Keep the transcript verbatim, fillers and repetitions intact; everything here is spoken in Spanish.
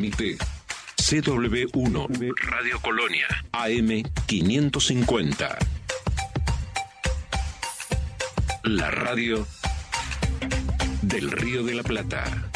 Transmite C W uno Radio Colonia A M quinientos cincuenta. La radio del Río de la Plata.